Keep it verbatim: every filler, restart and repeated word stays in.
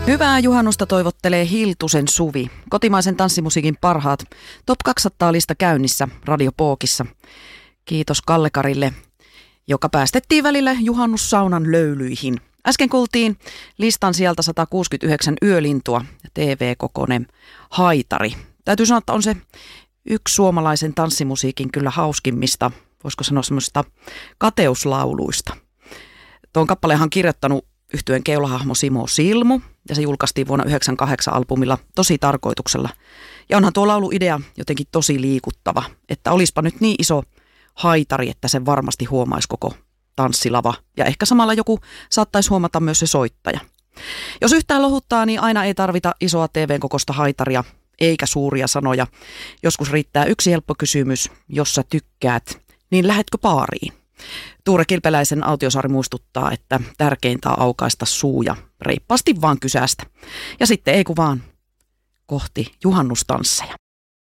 Hyvää juhannusta toivottelee Hiltusen Suvi. Kotimaisen tanssimusiikin parhaat Top kaksisataa-lista käynnissä Radio Pookissa. Kiitos Kalle Karille, joka päästettiin välillä juhannussaunan löylyihin. Äsken kuultiin listan sieltä sata kuusikymmentäyhdeksän yölintua ja T V-kokoinen Haitari. Täytyy sanoa, että on se yksi suomalaisen tanssimusiikin kyllä hauskimmista, voisiko sanoa semmoista kateuslauluista. Tuon kappaleenhan on kirjoittanut yhtyeen keulahahmo Simo Silmu, ja se julkaistiin vuonna yhdeksänkymmentäkahdeksan albumilla tosi tarkoituksella. Ja onhan tuo lauluidea jotenkin tosi liikuttava, että olispa nyt niin iso haitari, että sen varmasti huomaisi koko tanssilava. Ja ehkä samalla joku saattaisi huomata myös se soittaja. Jos yhtään lohuttaa, niin aina ei tarvita isoa T V-kokoista haitaria, eikä suuria sanoja. Joskus riittää yksi helppo kysymys, jos sä tykkäät, niin lähetkö baariin? Tuure Kilpeläisen Autiosaari muistuttaa, että tärkeintä on aukaista suu ja reippaasti vaan kysästä. Ja sitten ei kun vaan kohti juhannustansseja.